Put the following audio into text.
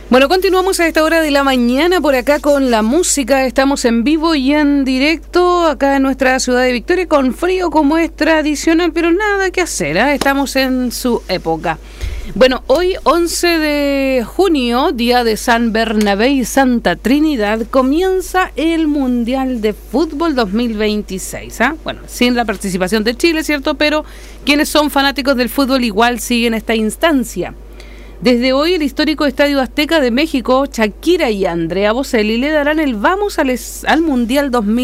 Bueno, continuamos a esta hora de la mañana por acá con la música. Estamos en vivo y en directo acá en nuestra ciudad de Victoria, con frío como es tradicional, pero nada que hacer, ¿eh? Estamos en su época. Bueno, hoy 11 de junio, día de San Bernabé y Santa Trinidad, comienza el Mundial de Fútbol 2026. Bueno, sin la participación de Chile, ¿cierto? Pero quienes son fanáticos del fútbol igual siguen esta instancia. Desde hoy, el histórico Estadio Azteca de México, Shakira y Andrea Bocelli le darán el vamos al Mundial 2026.